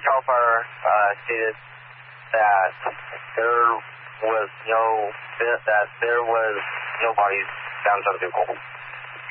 CAL FIRE stated that there was no bodies found inside the vehicle.